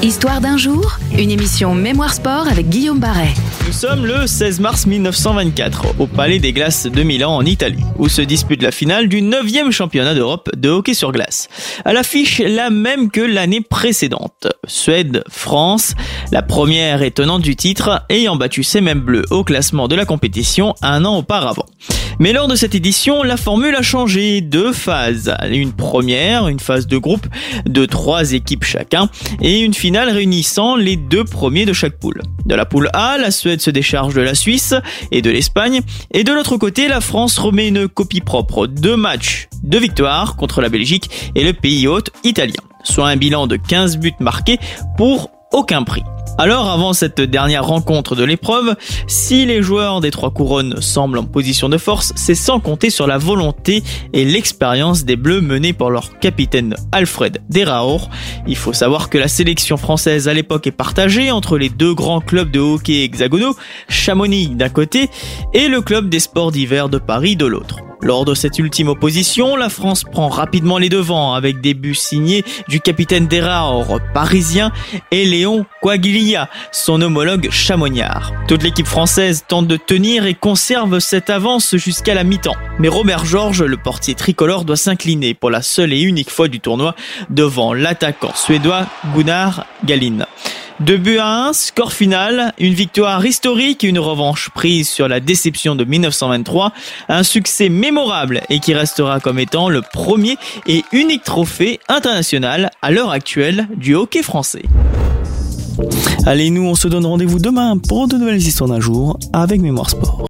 Histoire d'un jour, une émission Mémoire Sport avec Guillaume Barret. Nous sommes le 16 mars 1924 au Palais des Glaces de Milan en Italie, où se dispute la finale du 9e championnat d'Europe de hockey sur glace. À l'affiche, la même que l'année précédente. Suède-France, la première et tenante du titre, ayant battu ses mêmes bleus au classement de la compétition un an auparavant. Mais lors de cette édition, la formule a changé. 2 phases. Une première, une phase de groupe de 3 équipes chacun, et une finale réunissant les 2 premiers de chaque poule. De la poule A, la Suède se décharge de la Suisse et de l'Espagne, et de l'autre côté, la France remet une copie propre. 2 matchs, 2 victoires contre la Belgique et le pays hôte italien. Soit un bilan de 15 buts marqués pour aucun prix. Alors, avant cette dernière rencontre de l'épreuve, si les joueurs des 3 couronnes semblent en position de force, c'est sans compter sur la volonté et l'expérience des Bleus menés par leur capitaine Alfred Deraor. Il faut savoir que la sélection française à l'époque est partagée entre les 2 grands clubs de hockey hexagonaux, Chamonix d'un côté et le club des sports d'hiver de Paris de l'autre. Lors de cette ultime opposition, la France prend rapidement les devants avec des buts signés du capitaine Deraor parisien et Léon Coaglilia, son homologue chamonniard. Toute l'équipe française tente de tenir et conserve cette avance jusqu'à la mi-temps. Mais Robert Georges, le portier tricolore, doit s'incliner pour la seule et unique fois du tournoi devant l'attaquant suédois Gunnar Gallin. 2-1, score final, une victoire historique et une revanche prise sur la déception de 1923, un succès mémorable et qui restera comme étant le premier et unique trophée international à l'heure actuelle du hockey français. Allez, nous on se donne rendez-vous demain pour de nouvelles histoires d'un jour avec Mémoire Sport.